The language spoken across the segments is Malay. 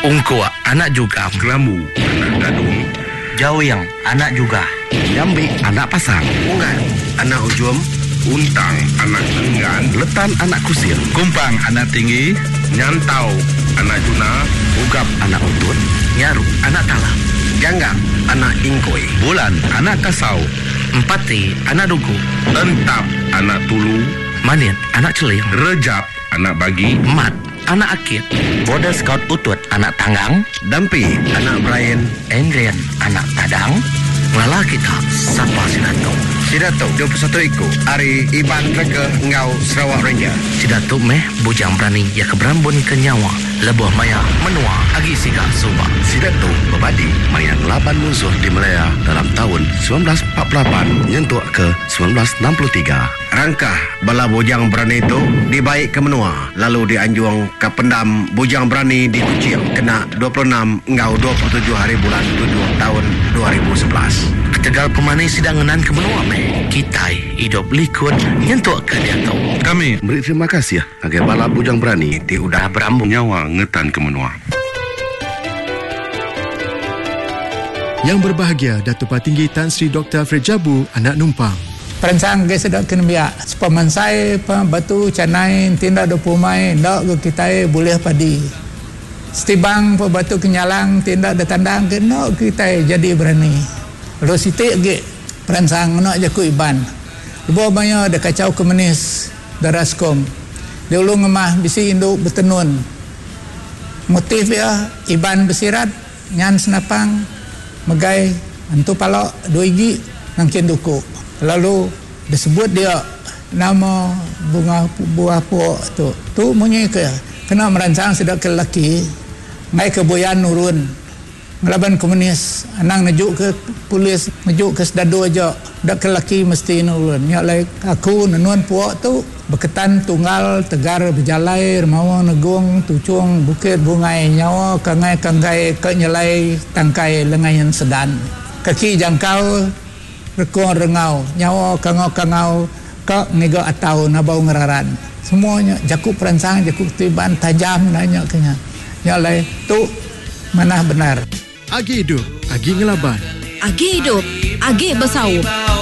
Ungkua, anak juga. Kelambu, anak gadung. Jawiyang, anak juga. Jambi, anak pasang. Ungan, anak ujum. Untang, anak enggan. Letan, anak kusir. Kumpang, anak tinggi. Nyantau, anak juna. Ugap, anak untut. Nyaru, anak talam. Ganggap, anak ingkoi. Bulan, anak kasau. Empati, anak dugu. Entap, anak tulu. Manit, anak celing. Rejap, anak bagi. Mat, anak akit. Border Scout Utut, anak tanggang. Dampi, anak Brian. Endrian, anak tadang. Ngala kita, sapa Sidato. Sidato, 21 iku. Ari Iban Rega Ngau Sarawak Ranger. Sidato meh, bujang berani ya keberambun ke nyawa. Lebuh maya menua agi siga suba. Sidato membadi mayan laban musuh di Malaya dalam tahun 1948 nyentuh ke 1963. Rangkah bala bujang berani itu dibaik ke menua, lalu dianjuang ke pendam bujang berani di Kucing kena 26 Ngau 27 hari bulan 7 tahun 2011. Ketegal pemani sidanganan ke menua meh. Kitai hidup likud nyentuh ke dia tau. Kami Beri terima kasih ya agar bala bujang berani Di udah berambung nyawa ngetan ke menua. Yang berbahagia Datuk Patinggi Tan Sri Dr. Fred Jabu, anak numpang. Perancang ke sedap kena biak. Sepemansai batu canai tindak 20 mai ndak ke kita boleh padi. Setibang batu kenyalang tindak de tandang ke nak kita jadi berani. Lo sitik ke perancang nak jaku Iban. Ibu banyak de kacau komunis daraskom. Dia ulung ngemah bisi induk bertenun. Motif ya Iban bersirat nyan senapang megai antu palok 2 gigi nangkin duku. Lalu disebut dia nama bunga buah pok tu munyi ke kena merancang sedap ke lelaki ngai ke boyan nurun ngelaban komunis anang nejuk ke polis nejuk ke sedado aja dak ke lelaki mesti nurun nya lai aku nenuan pok tu berketan tunggal tegar berjalai remawa negung tucung bukit bungai nyawa kangai ke nyelai tangkai lengayan sedan kaki jangkau rekong rengau nyawa kangau ke ngiga atau nabau ngeraran semuanya jakuk perancang jakuk tiban tajam nanya kenya nyalai tu mana benar Agi hidup, agi ngelaban. Agi hidup, agi bersau.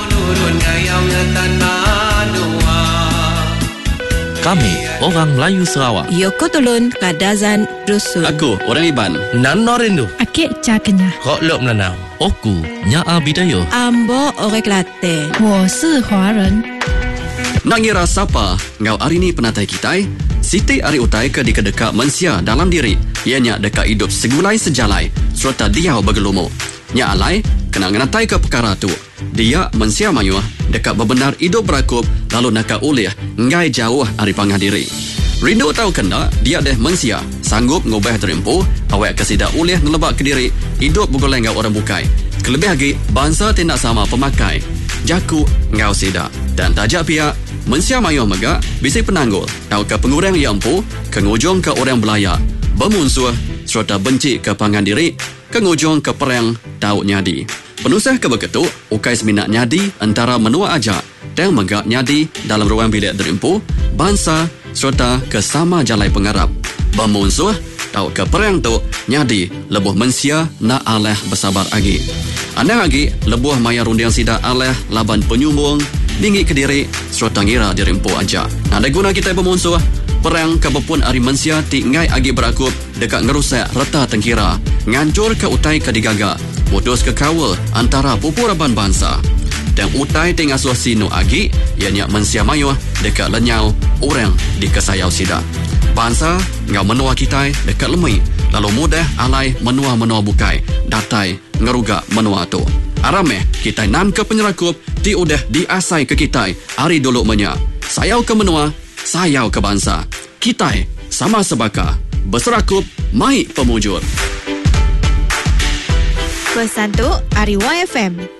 Kami orang Melayu Sarawak. Yoko Tolun Kadazan Dusun. Aku orang Iban. Nan Norindu. Akik Cakenya. Kok lok menanau. Oku Nyaa Bidayo. Ambo Orek Latte. 我是华人。 Nak ngira siapa ngau hari ni penatai kita? Siti ari utai ke dekat mensia dalam diri. Ianya dekat hidup segulai sejalai serta dia bergelumu. Nya alai kena ngenatai ke perkara tu. Dia mensia mayuh dekat bebenar hidup berakup lalu nak ulih ngai jauh ari pangah diri. Rindu tahu kena dia deh mensia sanggup ngubah terimpu awak kesida ulih ngelebak ke diri hidup bergoleng ngau orang bukai. Kelebih lagi bangsa tindak sama pemakai. Jaku ngau sida dan tajak pihak mensia mayuh megak bisi penanggul tahu ke pengurang yang empu kengujung ke orang belaya bermusuh serta benci ke pangan diri kengujung ke perang tahu nyadi penusah ke begitu ukai seminat nyadi antara menua aja dan megak nyadi dalam ruang bilik terimpu bangsa serta ke sama jalai pengarap bermusuh tahu ke perang tu nyadi lebuh mensia nak aleh bersabar agi anda lagi lebuh maya rundiang sida aleh laban penyumbung dinggi ke diri serta ngira dirimpu aja. Ada guna kita bermusuh perang kebepun ari mensia ti ngai agi berakup dekat ngerusak reta tengkira ngancur ke utai ke digaga putus ke kawal antara pupuraban bangsa dan utai ti ngasuh sinu agi ianya mensia mayuh dekat lenyau orang di kesayau sida bangsa ngau menua kita dekat lemai lalu mudah alai menua bukai datai ngeruga menua tu arameh kita nan ke penyerakup ti udah diasai ke kita hari dulu menya sayau ke menua sayau ke bangsa kita sama sebaka berserakup mai pemujur Pesan tu Ari YFM.